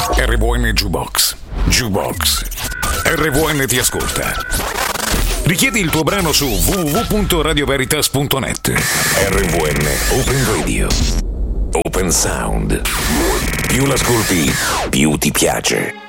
RVN Jukebox. Jukebox. RVN ti ascolta. Richiedi il tuo brano su www.radioveritas.net. RVN Open Radio. Open Sound. Più l'ascolti, più ti piace.